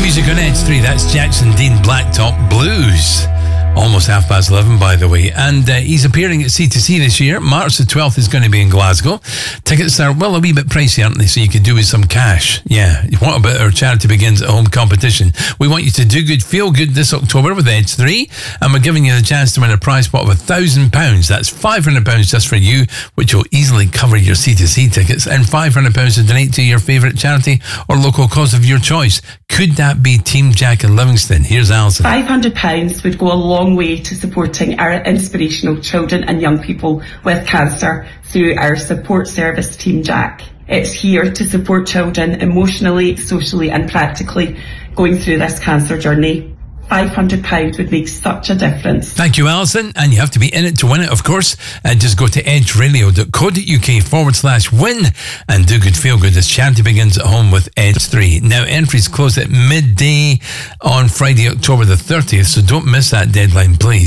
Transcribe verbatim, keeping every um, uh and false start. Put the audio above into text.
Music on Edge three, that's Jackson Dean, Blacktop Blues. Almost half past eleven, by the way. And uh, he's appearing at C two C this year. March the twelfth is going to be in Glasgow. Tickets are, well, a wee bit pricey, aren't they? So you could do with some cash. Yeah. What about our Charity Begins at Home competition? We want you to do good, feel good this October with Edge three. And we're giving you the chance to win a prize pot of one thousand pounds. That's five hundred pounds just for you, which will easily cover your C two C tickets. And five hundred pounds to donate to your favourite charity or local cause of your choice. Could that be Team Jack in Livingston? Here's Alison. five hundred pounds would go a long way to supporting our inspirational children and young people with cancer through our support service, Team Jack. It's here to support children emotionally, socially and practically going through this cancer journey. five hundred pounds would make such a difference. Thank you, Alison. And you have to be in it to win it, of course. And just go to edgeradio.co.uk forward slash win and do good, feel good. This charity begins at home with Edge three. Now, entries close at midday on Friday, October the thirtieth, so don't miss that deadline, please.